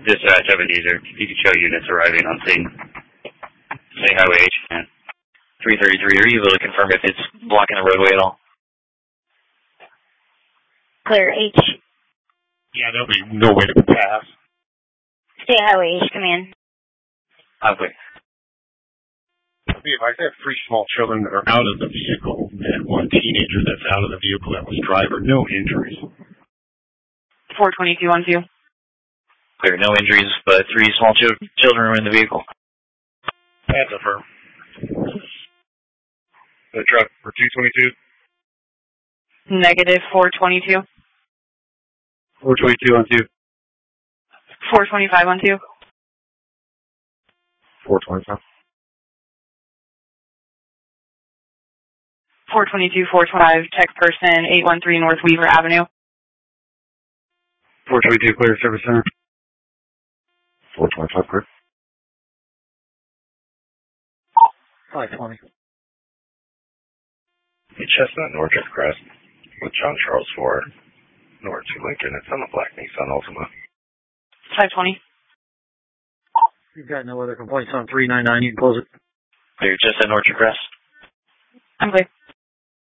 Dispatch of a user. You can show units arriving on scene. Say Highway H, man. 333, are you able to confirm if it's blocking the roadway at all? Clear H. Yeah, there'll be no way to pass. Stay Highway H, come in. I'm clear. If I have 3 small children that are out of the vehicle and 1 teenager that's out of the vehicle that was driver, no injuries. 422 on 2. Clear, no injuries, but 3 small children are in the vehicle. That's a firm. The truck for 222? Negative 422. 422 on 2. 425 on 2. 425. 422, 425, text person, 813 North Weaver Avenue. 422 clear, service center. 425 clear. 520. Hey, Chestnut Northern Crest with John Charles Ford, North 2 Lincoln. It's on the black Nissan Altima. 520. You've got no other complaints on 399. You can close it. Clear, just at North Crest. I'm clear.